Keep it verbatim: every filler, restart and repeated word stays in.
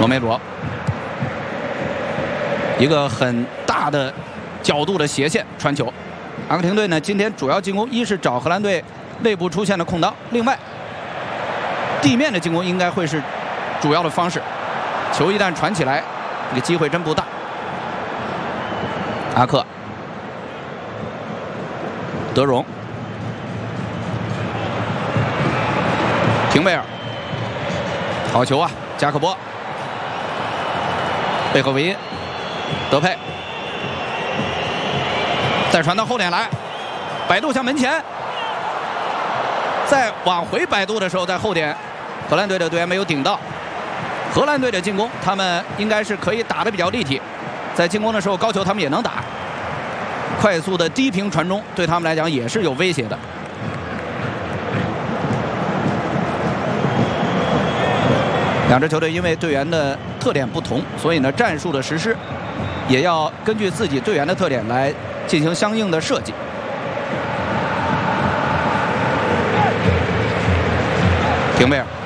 罗梅罗，一个很大的角度的斜线传球。阿根廷队呢，今天主要进攻一是找荷兰队内部出现的空当，另外地面的进攻应该会是主要的方式。球一旦传起来，这个机会真不大。阿克、德容、廷贝尔，好球啊！加克波、贝赫维、德佩。 再传到后点来，摆渡向门前，再往回摆渡的时候，在后点，荷兰队的队员没有顶到。荷兰队的进攻，他们应该是可以打得比较立体，在进攻的时候高球他们也能打，快速的低平传中对他们来讲也是有威胁的。两支球队因为队员的特点不同，所以呢战术的实施也要根据自己队员的特点来 进行相应的设计。廷贝尔